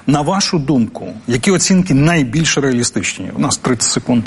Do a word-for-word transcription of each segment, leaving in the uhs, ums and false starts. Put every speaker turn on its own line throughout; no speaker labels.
На вашу думку, які оцінки найбільш реалістичні? У нас тридцять секунд.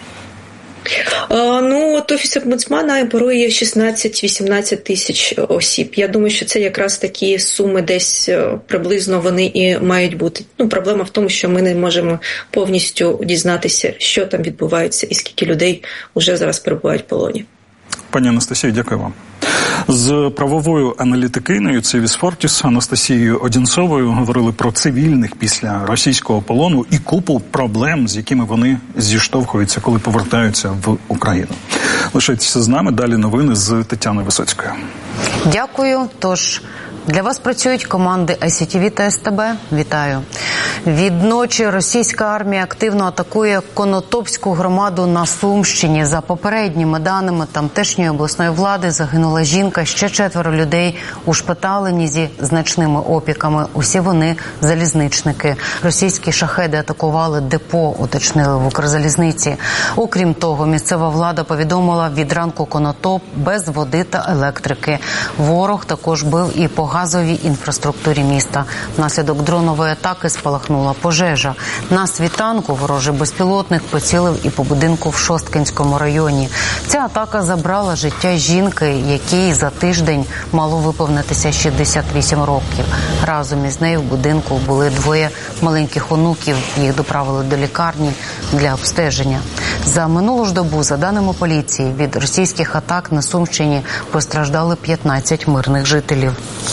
Ну, от Офіс омбудсмена оперує шістнадцять-вісімнадцять тисяч осіб. Я думаю, що це якраз такі суми десь приблизно вони і мають бути. Ну, проблема в тому, що ми не можемо повністю дізнатися, що там відбувається і скільки людей вже зараз перебувають в полоні.
Пані Анастасію, дякую вам. З правовою аналітикиною Цивіс Фортіс Анастасією Одінцовою говорили про цивільних після російського полону і купу проблем, з якими вони зіштовхуються, коли повертаються в Україну. Лишайтеся з нами, далі новини з Тетяною Висоцькою.
Дякую. Тож, для вас працюють команди ай сі ті ві та ес те бе. Вітаю. Відночі російська армія активно атакує Конотопську громаду на Сумщині. За попередніми даними тамтешньої обласної влади загинула жінка, ще четверо людей ушпиталені зі значними опіками. Усі вони залізничники. Російські шахеди атакували депо, уточнили в Укрзалізниці. Окрім того, місцева влада повідомила, від ранку Конотоп без води та електрики. Ворог також бив і по газовій інфраструктурі міста. Внаслідок дронової атаки спалахнула пожежа. На світанку ворожий безпілотник поцілив і по будинку в Шосткинському районі. Ця атака забрала життя жінки, якій за тиждень мало виповнитися шістдесят вісім років. Разом із нею в будинку були двоє маленьких онуків. Їх доправили до лікарні для обстеження. За минулу ж добу, за даними поліції, від російських атак на Сумщині постраждали п'ятнадцять мирних жителів.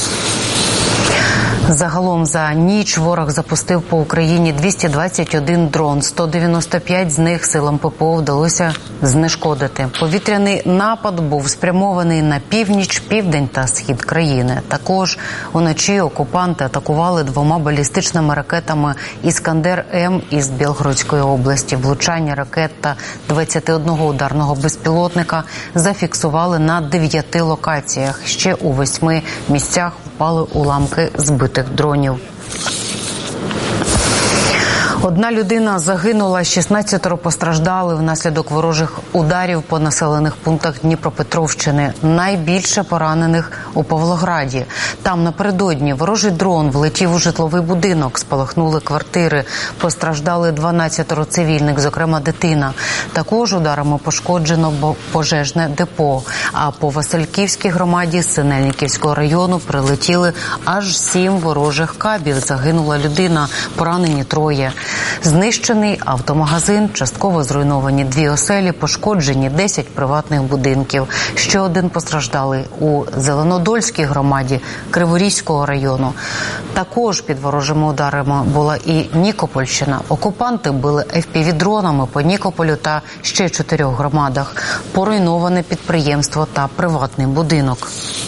Загалом за ніч ворог запустив по Україні двісті двадцять один дрон. сто дев'яносто п'ять з них силам пе пе о вдалося знешкодити. Повітряний напад був спрямований на північ, південь та схід країни. Також уночі окупанти атакували двома балістичними ракетами «Іскандер-М» із Білгородської області. Влучання ракет та двадцяти одного ударного безпілотника зафіксували на дев'яти локаціях. Ще у восьми місцях впали уламки збитих дронів. Одна людина загинула, шістнадцятеро постраждали внаслідок ворожих ударів по населених пунктах Дніпропетровщини. Найбільше поранених у Павлограді. Там напередодні ворожий дрон влетів у житловий будинок, спалахнули квартири, постраждали дванадцятеро цивільних, зокрема дитина. Також ударами пошкоджено пожежне депо. А по Васильківській громаді Синельниківського району прилетіли аж сім ворожих кабів. Загинула людина, поранені троє. Знищений автомагазин, частково зруйновані дві оселі, пошкоджені десять приватних будинків. Ще один постраждалий у Зеленодольській громаді Криворізького району. Також під ворожими ударами була і Нікопольщина. Окупанти били еф пі ві-дронами по Нікополю та ще чотирьох громадах. Поруйноване підприємство та приватний будинок.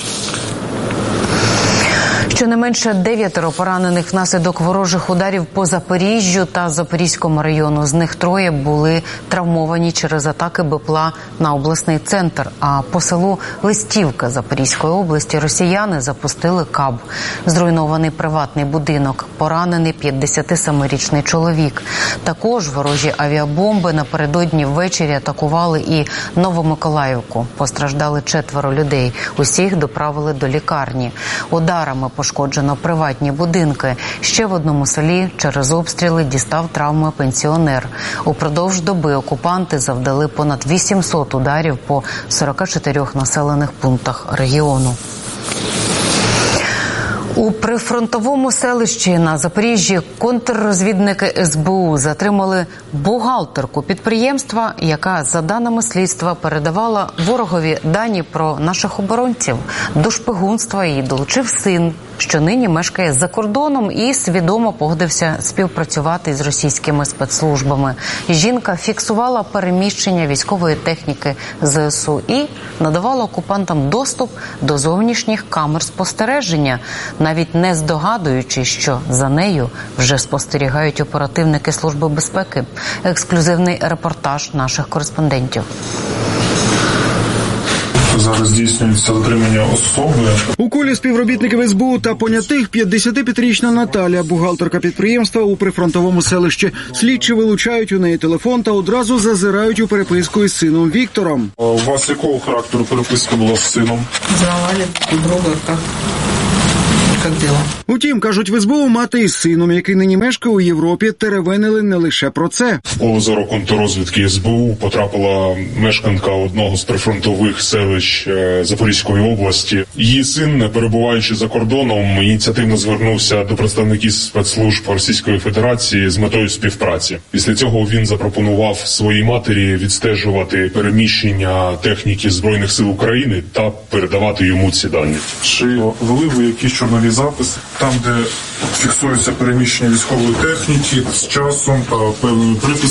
Щонайменше дев'ятеро поранених внаслідок ворожих ударів по Запоріжжю та Запорізькому району. З них троє були травмовані через атаки БПЛА на обласний центр. А по селу Листівка Запорізької області росіяни запустили каб. Зруйнований приватний будинок, поранений п'ятдесятисемирічний чоловік. Також ворожі авіабомби напередодні ввечері атакували і Новомиколаївку. Постраждали четверо людей. Усіх доправили до лікарні. Ударами пошкоджено приватні будинки. Ще в одному селі через обстріли дістав травми пенсіонер. Упродовж доби окупанти завдали понад вісімсот ударів по сорока чотирьох населених пунктах регіону. У прифронтовому селищі на Запоріжжі контррозвідники ес бе у затримали бухгалтерку підприємства, яка, за даними слідства, передавала ворогові дані про наших оборонців. До шпигунства її долучив син, що нині мешкає за кордоном і свідомо погодився співпрацювати з російськими спецслужбами. Жінка фіксувала переміщення військової техніки зе ес у і надавала окупантам доступ до зовнішніх камер спостереження, навіть не здогадуючи, що за нею вже спостерігають оперативники Служби безпеки. Ексклюзивний репортаж наших кореспондентів.
Зараз здійснюється затримання особи.
У колі співробітників ес бе у та понятих п'ятдесятип'ятирічна Наталя, бухгалтерка підприємства у прифронтовому селищі. Слідчі вилучають у неї телефон та одразу зазирають у переписку із сином Віктором.
У вас якого характеру переписка була з сином?
Знавали друг друга, як.
как дела.
Утім, кажуть в ес бе у, мати із сином, який нині мешкає у Європі, теревенили не лише про це.
В поле зору контррозвідки ес бе у потрапила мешканка одного з прифронтових селищ Запорізької області. Її син, перебуваючи за кордоном, ініціативно звернувся до представників спецслужб Російської Федерації з метою співпраці. Після цього він запропонував своїй матері відстежувати переміщення техніки Збройних сил України та передавати йому ці дані.
Чи вели ви якісь чорнові записи, там, де фіксується переміщення військової техніки з часом та певними приписами?